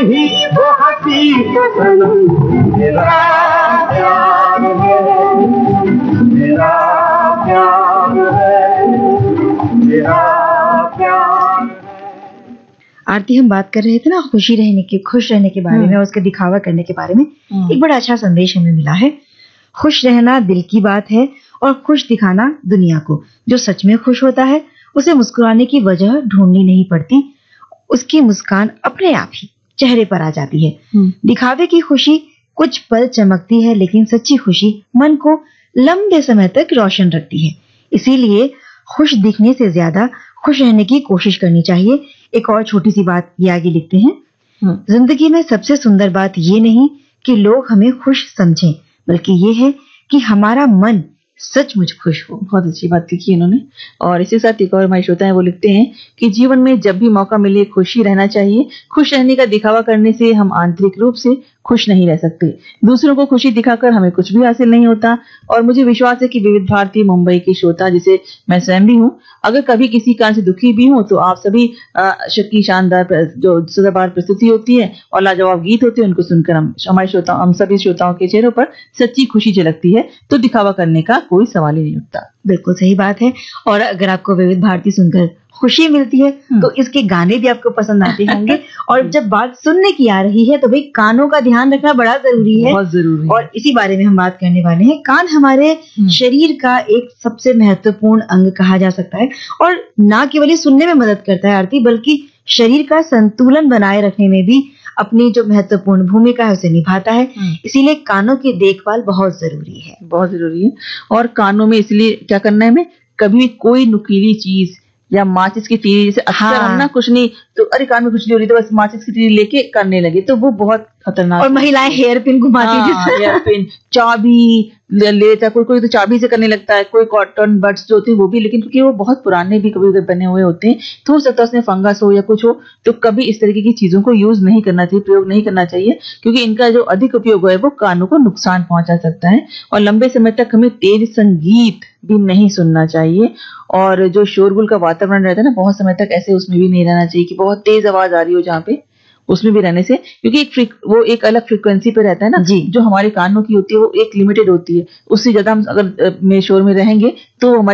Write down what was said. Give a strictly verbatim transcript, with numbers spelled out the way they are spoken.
नहीं वो हंसी तो सनम, मेरा प्यार है, मेरा प्यार है, मेरा प्यार। आरती, हम बात कर रहे थे ना खुशी रहने की, खुश रहने के बारे में और उसके दिखावा करने के बारे में। एक बड़ा अच्छा संदेश हमें मिला है। खुश रहना दिल की बात है और खुश दिखाना दुनिया को। जो सच में खुश होता है उसे मुस्कुराने की वजह ढूंढनी नहीं पड़ती, उसकी मुस्कान अपने आप ही चेहरे पर आ जाती है। दिखावे की खुशी कुछ पल चमकती है, लेकिन सच्ची खुशी मन को लंबे समय तक रोशन रखती है। इसीलिए खुश दिखने से ज्यादा खुश रहने की कोशिश करनी चाहिए। एक और छोटी सी बात ये आगे लिखते हैं, जिंदगी में सबसे सुंदर बात ये नहीं कि लोग हमें खुश समझें, बल्कि ये है कि हमारा मन सचमुच खुश हो। बहुत अच्छी बात लिखी इन्होंने। और इसी साथ एक और हमारे श्रोता है, वो लिखते हैं कि जीवन में जब भी मौका मिले खुशी रहना चाहिए। खुश रहने का दिखावा करने से हम आंतरिक रूप से खुश नहीं रह सकते। दूसरों को खुशी दिखाकर हमें कुछ भी हासिल नहीं होता। और मुझे विश्वास है कि विविध भारती मुंबई की श्रोता, जिसे मैं स्वयं भी हूँ, अगर कभी किसी कारण से दुखी भी हूँ तो आप सभी की शानदार जो सदाबहार प्रस्तुति होती है और लाजवाब गीत होते हैं, उनको सुनकर हम हमारे श्रोता हम सभी श्रोताओं के चेहरों पर सच्ची खुशी झलकती है। तो दिखावा करने का कोई सवाल ही नहीं उठता। बिल्कुल सही बात है। और अगर आपको विविध भारती सुनकर खुशी मिलती है तो इसके गाने भी आपको पसंद आते होंगे। और जब बात सुनने की आ रही है तो भाई कानों का ध्यान रखना बड़ा जरूरी है, बहुत जरूरी है। और इसी बारे में हम बात करने वाले हैं। कान हमारे शरीर का एक सबसे महत्वपूर्ण अंग कहा जा सकता है और ना केवल ये सुनने में मदद करता है आरती, बल्कि शरीर का संतुलन बनाए रखने में भी अपनी जो महत्वपूर्ण भूमिका है उसे निभाता है। इसीलिए कानों की देखभाल बहुत जरूरी है, बहुत जरूरी है। और कानों में इसलिए क्या करना है, हमें कभी कोई नुकीली चीज या माचिस की तीली, जैसे अक्सर हाँ। हम ना कुछ नहीं तो अरे कान में खुजली हो रही तो बस माचिस की तीली लेके करने लगे, तो वो बहुत खतरनाक। और महिलाएं हेयर पिन घुमाती हाँ, हेयर पिन, चाबी ले लेता, कोई कोई तो चाबी से करने लगता है, कोई कॉटन बड्स जो होते हैं वो भी, लेकिन क्योंकि वो बहुत पुराने भी कभी कभी बने हुए होते हैं तो हो सकता है उसमें फंगस हो या कुछ हो, तो कभी इस तरीके की चीजों को यूज नहीं करना चाहिए, प्रयोग नहीं करना चाहिए, क्योंकि इनका जो अधिक उपयोग है वो कानों को नुकसान पहुंचा सकता है। और लंबे समय तक हमें तेज संगीत भी नहीं सुनना चाहिए। और जो शोरगुल का वातावरण रहता है ना, बहुत समय तक ऐसे उसमें भी नहीं रहना चाहिए कि बहुत तेज आवाज आ रही हो जहाँ पे, उसमें भी रहने से, क्योंकि एक फ्रिक, वो एक अलग फ्रीक्वेंसी पे रहता है ना जी, जो हमारे कानों की होती है वो एक लिमिटेड होती है, उससे ज्यादा हम अगर में शोर में रहेंगे तो हमारे